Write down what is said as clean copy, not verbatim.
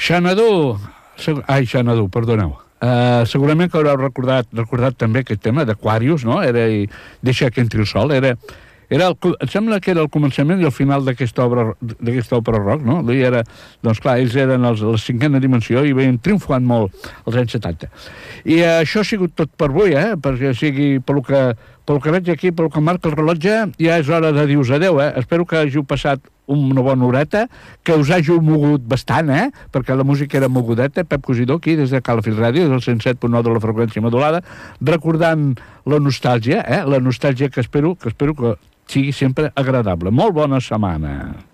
Xanadu, perdoneu. Segurament que haureu recordat també aquest tema d'Aquarius, no? Era Deixa que entri el sol, em sembla que era el començament i el final d'aquesta òpera rock, no? Doncs clar, ells eren la cinquena dimensió i veien triomfant molt als anys 70. I això ha sigut tot per avui, perquè sigui pel que veig aquí, pel que marca el rellotge, ja és hora de dir-vos adeu, Espero que hàgiu passat una bona horeta, que us hàgiu mogut bastant, perquè la música era mogudeta. Pep Cosidó, aquí, des de Calafell Ràdio, des del 107.9 de la freqüència modulada, recordant la nostàlgia, la nostàlgia que espero que sigui sempre agradable. Molt bona setmana.